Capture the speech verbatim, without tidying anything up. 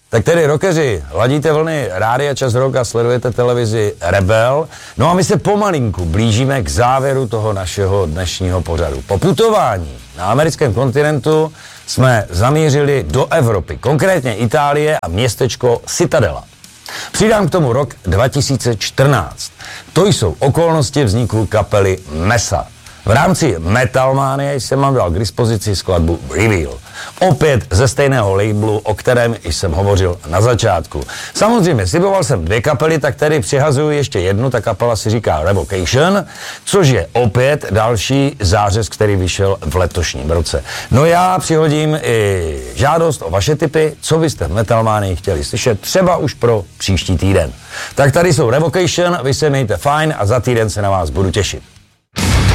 Tak tedy rockeři, ladíte vlny Rádia Čas Rock a sledujete televizi Rebel. No a my se pomalinku blížíme k závěru toho našeho dnešního pořadu. Po putování na americkém kontinentu jsme zamířili do Evropy, konkrétně Itálie a městečko Citadela. Přidám k tomu rok dva tisíce čtrnáct. To jsou okolnosti vzniku kapely Mesa. V rámci Metalmanie jsem vám dal k dispozici skladbu Reveal. Opět ze stejného labelu, o kterém jsem hovořil na začátku. Samozřejmě, sliboval jsem dvě kapely, tak tady přihazuju ještě jednu, ta kapela si říká Revocation, což je opět další zářez, který vyšel v letošním roce. No já přihodím i žádost o vaše tipy, co byste v Metalmanii chtěli slyšet, třeba už pro příští týden. Tak tady jsou Revocation, vy se mějte fajn a za týden se na vás budu těšit.